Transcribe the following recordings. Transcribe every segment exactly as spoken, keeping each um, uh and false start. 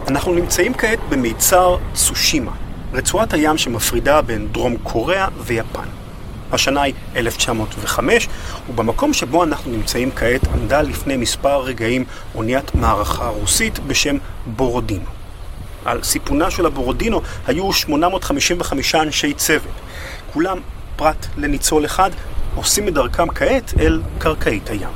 אנחנו נמצאים כעת במיצר צושימה, רצועת הים שמפרידה בין דרום קוריאה ויפן. השנה היא אלף תשע מאות וחמש, ובמקום שבו אנחנו נמצאים כעת עמדה לפני מספר רגעים אוניית מערכה רוסית בשם בורודינו. על סיפונה של הבורודינו היו שמונה מאות חמישים וחמישה אנשי צוות. כולם, פרט לניצול אחד, עושים את דרכם כעת אל קרקעית הים.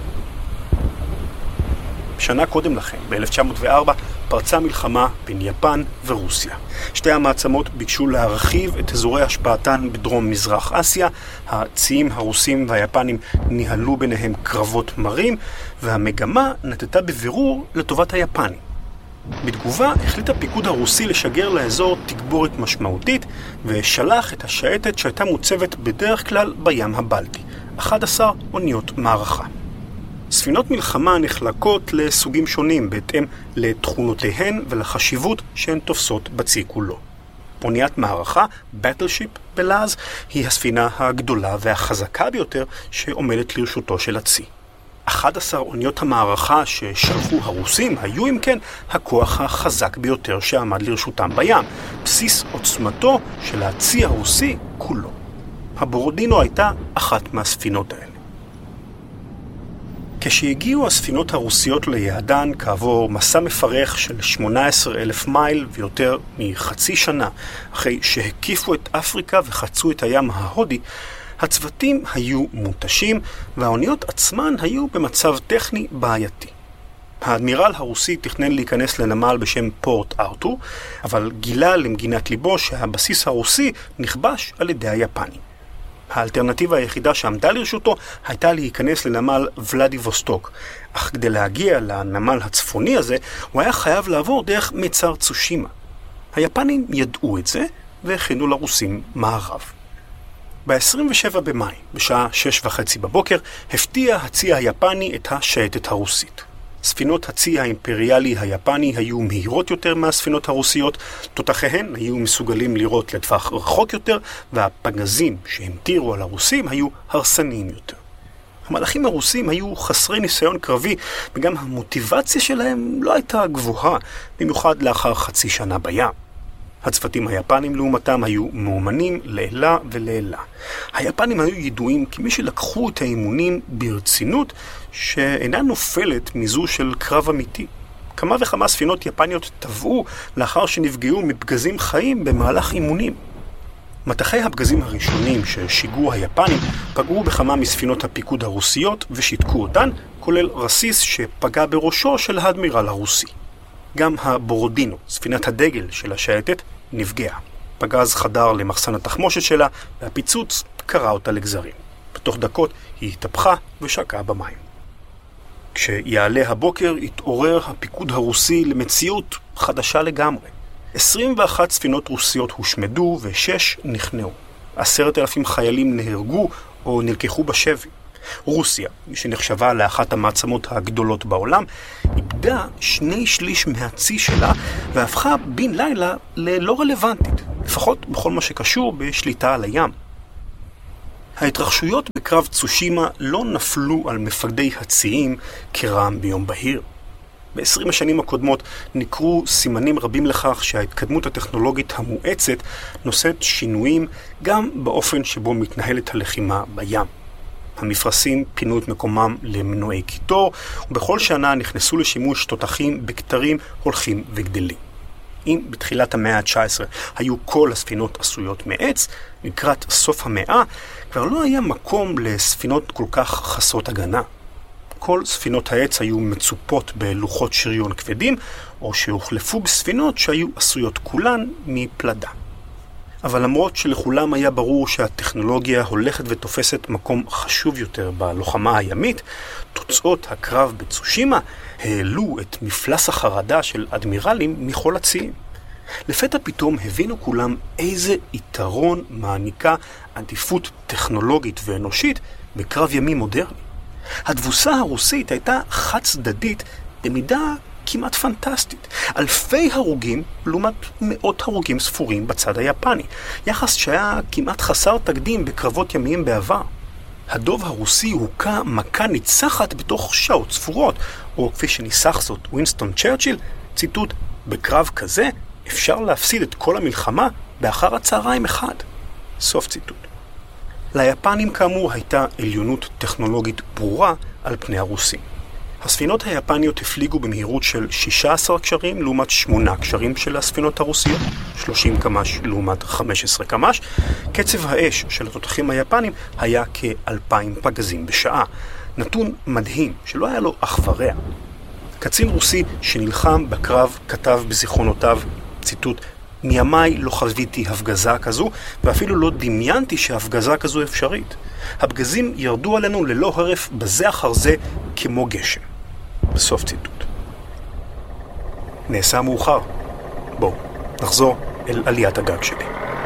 שנה קודם לכן, ב-אלף תשע מאות וארבע, פרצה מלחמה בין יפן ורוסיה. שתי המעצמות ביקשו להרחיב את אזורי השפעתן בדרום מזרח אסיה. הציים הרוסים והיפנים ניהלו ביניהם קרבות מרים, והמגמה נטטה בבירור לטובת היפנים. בתגובה החליט הפיקוד הרוסי לשגר לאזור תגבורת משמעותית, ושלח את השייטת שהייתה מוצבת בדרך כלל בים הבלטי, אחת עשרה אוניות מערכה. ספינות מלחמה נחלקות לסוגים שונים בהתאם לתכונותיהן ולחשיבות שהן תופסות בצי כולו. אוניית מערכה, Battleship בלעז, היא הספינה הגדולה והחזקה ביותר שעומדת לרשותו של הצי. אחת עשרה אוניות המערכה ששלחו הרוסים היו אם כן הכוח החזק ביותר שעמד לרשותם בים, בסיס עוצמתו של הצי הרוסי כולו. הבורודינו הייתה אחת מהספינות האלה. כשהגיעו הספינות הרוסיות ליעדן כעבור מסע מפרך של שמונה עשרה אלף מייל ויותר מחצי שנה, אחרי שהקיפו את אפריקה וחצו את הים ההודי, הצוותים היו מותשים והאוניות עצמן היו במצב טכני בעייתי. האדמירל הרוסי תכנן להיכנס לנמל בשם פורט ארתור, אבל גילה למגינת ליבו שהבסיס הרוסי נכבש על ידי היפנים. האלטרנטיבה היחידה שעמדה לרשותו הייתה להיכנס לנמל ולדיווסטוק, אך כדי להגיע לנמל הצפוני הזה הוא היה חייב לעבור דרך מיצר צושימה. היפנים ידעו את זה והכינו לרוסים מערב. ב-עשרים ושבעה במאי, בשעה שש וחצי בבוקר, הפתיע הצי היפני את השייטת הרוסית. ספינות הצי האימפריאלי היפני היו מהירות יותר מהספינות הרוסיות, תותחיהן היו מסוגלים לירות לטווח רחוק יותר, והפגזים שהמטירו על הרוסים היו הרסניים יותר. המלאכים הרוסים היו חסרי ניסיון קרבי, וגם המוטיבציה שלהם לא הייתה גבוהה, במיוחד לאחר חצי שנה בים. הצוותים היפנים לעומתם היו מאומנים לילה ולילה. היפנים היו ידועים כמי שלקחו את האימונים ברצינות שאינה נופלת מזו של קרב אמיתי. כמה וכמה ספינות יפניות טבעו לאחר שנפגעו מפגזים חיים במהלך אימונים. מטחי הפגזים הראשונים ששיגעו היפנים פגעו בכמה מספינות הפיקוד הרוסיות ושיתקו אותן, כולל רסיס שפגע בראשו של האדמירל הרוסי. גם הבורודינו, ספינת הדגל של השייטת, נפגעה. פגז חדר למחסן התחמושת שלה, והפיצוץ קרע אותה לגזרים. בתוך דקות היא התהפכה ושקעה במים. כשיעלה הבוקר התעורר הפיקוד הרוסי למציאות חדשה לגמרי. עשרים ואחת ספינות רוסיות הושמדו ושש נכנעו. עשרת אלפים חיילים נהרגו או נלקחו בשבי. רוסיה, שנחשבה לאחת המעצמות הגדולות בעולם, איבדה שני שליש מהצי שלה והפכה בן לילה ללא רלוונטית, לפחות בכל מה שקשור בשליטה על הים. ההתרחשויות בקרב צושימה לא נפלו על מפקדי הציים כרעם ביום בהיר. ב-עשרים השנים הקודמות ניכרו סימנים רבים לכך שההתקדמות הטכנולוגית המואצת נושאת שינויים גם באופן שבו מתנהלת הלחימה בים. המפרשים פינו את מקומם למנועי קיטור, ובכל שנה נכנסו לשימוש תותחים בקטרים הולכים וגדלים. אם בתחילת המאה ה-תשע עשרה היו כל הספינות עשויות מעץ, לקראת סוף המאה כבר לא היה מקום לספינות כל כך חסרות הגנה. כל ספינות העץ היו מצופות בלוחות שריון כבדים, או שהוחלפו בספינות שהיו עשויות כולן מפלדה. אבל למרות שלכולם היה ברור שהטכנולוגיה הולכת ותופסת מקום חשוב יותר בלוחמה הימית, תוצאות הקרב בצושימה העלו את מפלס החרדה של אדמירלים מכל הציים. לפתע פתאום הבינו כולם איזה יתרון מעניקה עדיפות טכנולוגית ואנושית בקרב ימי מודרני. התבוסה הרוסית הייתה חד צדדית במידה כמעט פנטסטית. אלפי הרוגים לעומת מאות הרוגים ספורים בצד היפני. יחס שהיה כמעט חסר תקדים בקרבות ימיים בעבר. הדוב הרוסי הוקע מכה ניצחת בתוך שעות ספורות, או כפי שניסח זאת ווינסטון צ'רצ'יל, ציטוט, בקרב כזה אפשר להפסיד את כל המלחמה באחר הצהריים אחד. סוף ציטוט. ליפנים כאמור הייתה עליונות טכנולוגית ברורה על פני הרוסים. הספינות היפניות הפליגו במהירות של שישה עשר קשרים לעומת שמונה קשרים של הספינות הרוסיות, שלושים קמ"ש לעומת חמש עשרה קמ"ש. קצב האש של התותחים היפנים היה כאלפיים פגזים בשעה. נתון מדהים שלא היה לו אח ורע. קצין רוסי שנלחם בקרב כתב בזיכרונותיו, ציטוט, מימיי לא חוויתי הפגזה כזו, ואפילו לא דמיינתי שהפגזה כזו אפשרית. הפגזים ירדו עלינו ללא הרף בזה אחר זה כמו גשם. בסוף ציטוט. נעשה מאוחר. בואו, נחזור אל עליית הגג שלי.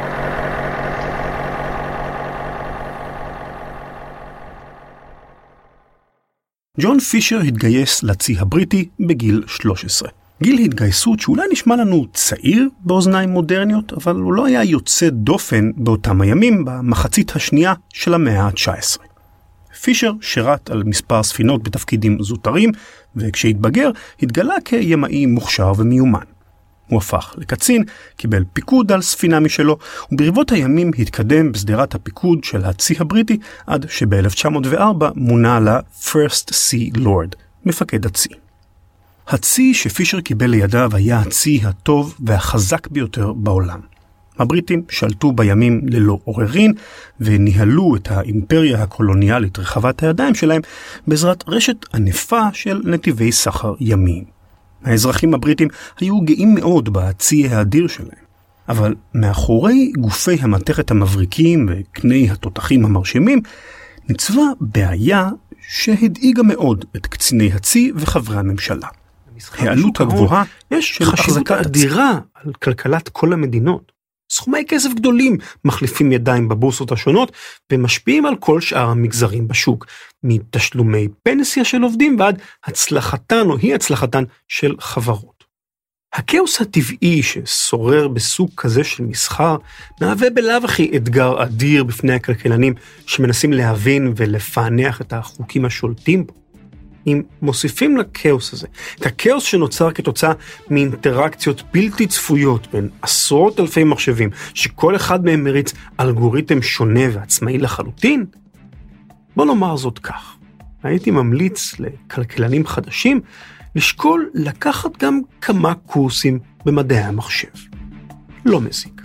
ג'ון פישר התגייס לצי הבריטי בגיל שלוש עשרה. גיל התגייסות שאולי נשמע לנו צעיר באוזניים מודרניות, אבל הוא לא היה יוצא דופן באותם הימים במחצית השנייה של המאה ה-תשע עשרה. פישר שירת על מספר ספינות בתפקידים זוטרים, וכשהתבגר התגלה כימאי מוכשר ומיומן. הוא הפך לקצין, קיבל פיקוד על ספינה משלו, וברבות הימים התקדם בסדרת הפיקוד של הצי הבריטי, עד שב-אלף תשע מאות וארבע מונה לה First Sea Lord, מפקד הצי. הצי שפישר קיבל לידיו היה הצי הטוב והחזק ביותר בעולם. הבריטים שלטו בימים ללא עוררין, וניהלו את האימפריה הקולוניאלית רחבת הידיים שלהם בעזרת רשת ענפה של נתיבי סחר ימיים. האזרחים הבריטים היו גאים מאוד בצי האדיר שלהם. אבל מאחורי גופי המתכת המבריקים וקני התותחים המרשימים, ניצבה בעיה שהדאיגה מאוד את קציני הצי וחברי הממשלה. העלות הגבוהה יש חשיבות אדירה על כלכלת כל המדינות. סכומי כסף גדולים מחליפים ידיים בבורסות השונות ומשפיעים על כל שאר המגזרים בשוק, מתשלומי פנסיה של עובדים ועד הצלחתן או אי הצלחתן של חברות. הכאוס הטבעי ששורר בסוג כזה של מסחר מהווה בלאו הכי אתגר אדיר בפני הכלכלנים שמנסים להבין ולפענח את החוקים השולטים בו. אם מוסיפים לכאוס הזה, את הכאוס שנוצר כתוצאה מאינטראקציות בלתי צפויות בין עשרות אלפי מחשבים, שכל אחד מהם מריץ אלגוריתם שונה ועצמאי לחלוטין, בוא נאמר זאת כך. הייתי ממליץ לכלכלנים חדשים לשקול לקחת גם כמה קורסים במדעי המחשב. לא מזיק.